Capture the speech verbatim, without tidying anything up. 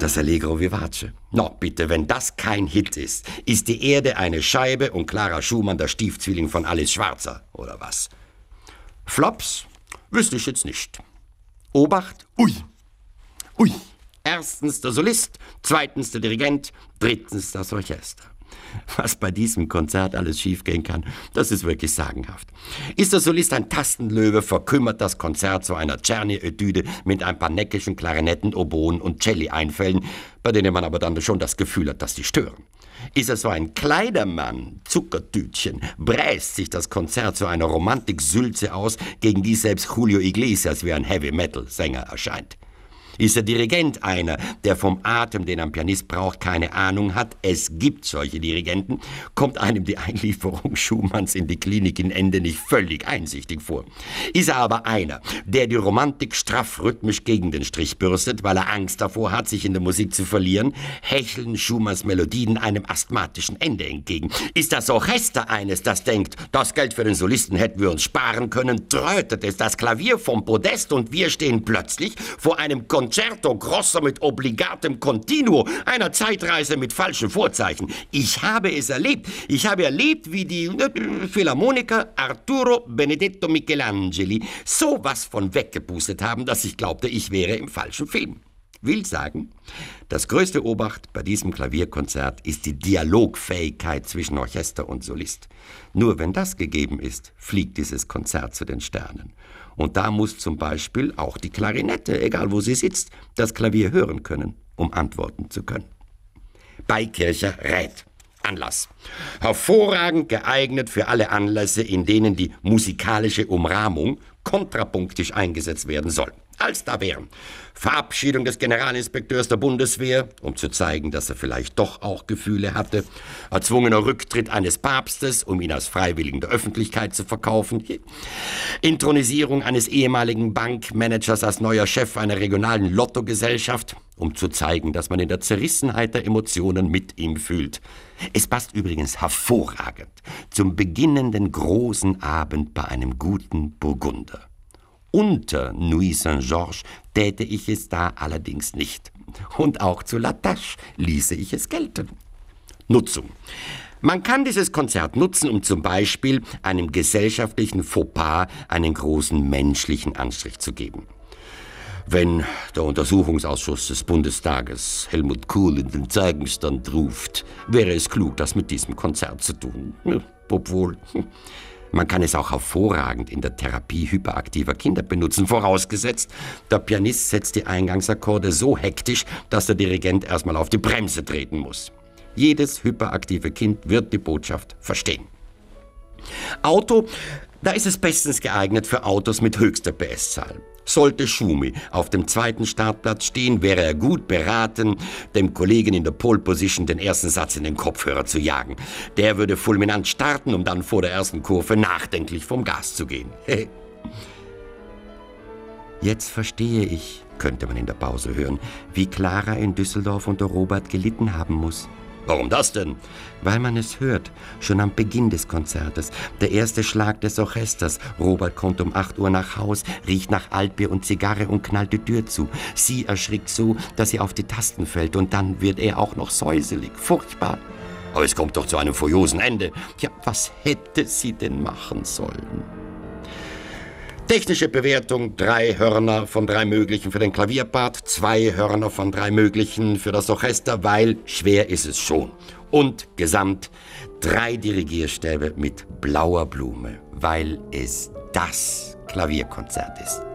Das Allegro vivace. No, bitte, wenn das kein Hit ist, ist die Erde eine Scheibe und Clara Schumann der Stiefzwilling von Alice Schwarzer, oder was? Flops? Wüsste ich jetzt nicht. Obacht? Ui! Ui! Erstens der Solist, zweitens der Dirigent, drittens das Orchester. Was bei diesem Konzert alles schiefgehen kann, das ist wirklich sagenhaft. Ist der Solist ein Tastenlöwe, verkümmert das Konzert zu einer Czerny-Etüde mit ein paar neckischen Klarinetten, Oboen und Celli-Einfällen, bei denen man aber dann schon das Gefühl hat, dass sie stören. Ist er so ein Kleidermann, Zuckertütchen, bräst sich das Konzert zu einer Romantik-Sülze aus, gegen die selbst Julio Iglesias wie ein Heavy-Metal-Sänger erscheint. Ist der Dirigent einer, der vom Atem, den ein Pianist braucht, keine Ahnung hat? Es gibt solche Dirigenten. Kommt einem die Einlieferung Schumanns in die Klinik in Ende nicht völlig einsichtig vor. Ist er aber einer, der die Romantik straff rhythmisch gegen den Strich bürstet, weil er Angst davor hat, sich in der Musik zu verlieren, hecheln Schumanns Melodien einem asthmatischen Ende entgegen. Ist das Orchester eines, das denkt, das Geld für den Solisten hätten wir uns sparen können, trötet es das Klavier vom Podest und wir stehen plötzlich vor einem Concerto Grosso mit obligatem Continuo, einer Zeitreise mit falschen Vorzeichen. Ich habe es erlebt. Ich habe erlebt, wie die äh, Philharmoniker Arturo Benedetto Michelangeli sowas von weggepustet haben, dass ich glaubte, ich wäre im falschen Film. Will sagen, das größte Obacht bei diesem Klavierkonzert ist die Dialogfähigkeit zwischen Orchester und Solist. Nur wenn das gegeben ist, fliegt dieses Konzert zu den Sternen. Und da muss zum Beispiel auch die Klarinette, egal wo sie sitzt, das Klavier hören können, um antworten zu können. Beikircher rät. Anlass. Hervorragend geeignet für alle Anlässe, in denen die musikalische Umrahmung kontrapunktisch eingesetzt werden soll. Als da wären Verabschiedung des Generalinspekteurs der Bundeswehr, um zu zeigen, dass er vielleicht doch auch Gefühle hatte, erzwungener Rücktritt eines Papstes, um ihn als Freiwilligen der Öffentlichkeit zu verkaufen, Inthronisierung eines ehemaligen Bankmanagers als neuer Chef einer regionalen Lottogesellschaft, um zu zeigen, dass man in der Zerrissenheit der Emotionen mit ihm fühlt. Es passt übrigens hervorragend zum beginnenden großen Abend bei einem guten Burgunder. Unter Nuit Saint-Georges täte ich es da allerdings nicht. Und auch zu La Tâche ließe ich es gelten. Nutzung. Man kann dieses Konzert nutzen, um zum Beispiel einem gesellschaftlichen Fauxpas einen großen menschlichen Anstrich zu geben. Wenn der Untersuchungsausschuss des Bundestages Helmut Kohl in den Zeugenstand ruft, wäre es klug, das mit diesem Konzert zu tun. Obwohl... Man kann es auch hervorragend in der Therapie hyperaktiver Kinder benutzen, vorausgesetzt, der Pianist setzt die Eingangsakkorde so hektisch, dass der Dirigent erstmal auf die Bremse treten muss. Jedes hyperaktive Kind wird die Botschaft verstehen. Auto, da ist es bestens geeignet für Autos mit höchster P S-Zahl. Sollte Schumi auf dem zweiten Startplatz stehen, wäre er gut beraten, dem Kollegen in der Pole Position den ersten Satz in den Kopfhörer zu jagen. Der würde fulminant starten, um dann vor der ersten Kurve nachdenklich vom Gas zu gehen. Jetzt verstehe ich, könnte man in der Pause hören, wie Clara in Düsseldorf unter Robert gelitten haben muss. Warum das denn? Weil man es hört, schon am Beginn des Konzertes. Der erste Schlag des Orchesters. Robert kommt um acht Uhr nach Haus, riecht nach Altbier und Zigarre und knallt die Tür zu. Sie erschrickt so, dass sie auf die Tasten fällt und dann wird er auch noch säuselig. Furchtbar. Aber es kommt doch zu einem furiosen Ende. Ja, was hätte sie denn machen sollen? Technische Bewertung, drei Hörner von drei möglichen für den Klavierpart, zwei Hörner von drei möglichen für das Orchester, weil schwer ist es schon. Und gesamt drei Dirigierstäbe mit blauer Blume, weil es das Klavierkonzert ist.